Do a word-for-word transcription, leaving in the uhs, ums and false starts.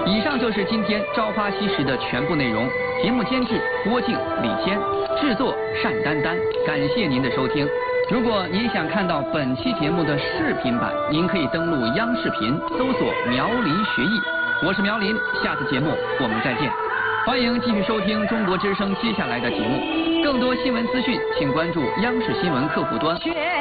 以上就是今天《朝花夕拾》的全部内容。节目监制郭靖、李谦，制作单丹丹。感谢您的收听。如果您想看到本期节目的视频版，您可以登录央视频搜索“苗林学艺”。我是苗林，下次节目我们再见。欢迎继续收听中国之声接下来的节目。更多新闻资讯，请关注央视新闻客户端。